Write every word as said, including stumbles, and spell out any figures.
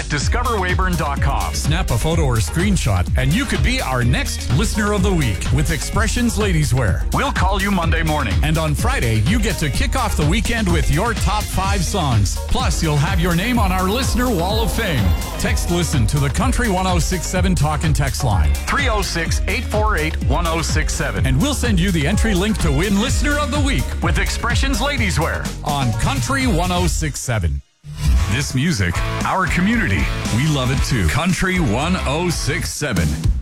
at discover weyburn dot com. Snap a photo or screenshot, and you could be our next Listener of the Week with Expressions Ladies Wear. We'll call you Monday morning. And on Friday, you get to kick off the weekend with your top five songs. Plus, you'll have your name on our Listener Wall of Fame. Text Listen to the Country one oh six seven talk and text line. three oh six, eight four eight, one oh six seven. And we'll send you the entry link to win Listener of the Week with Expressions Ladies Wear on Country one oh six seven. This music, our community, we love it too. Country one oh six seven.